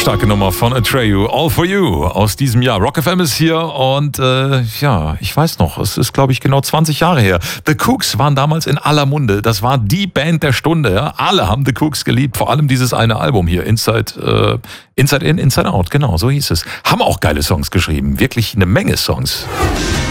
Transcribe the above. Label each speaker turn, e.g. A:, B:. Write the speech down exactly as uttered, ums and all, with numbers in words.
A: Starke Nummer von Atreyu, All For You aus diesem Jahr. Rock F M ist hier und äh, ja, ich weiß noch, es ist glaube ich genau zwanzig Jahre her. The Kooks waren damals in aller Munde, das war die Band der Stunde. Ja? Alle haben The Kooks geliebt, vor allem dieses eine Album hier, Inside, äh, Inside In, Inside Out, genau, so hieß es. Haben auch geile Songs geschrieben, wirklich eine Menge Songs.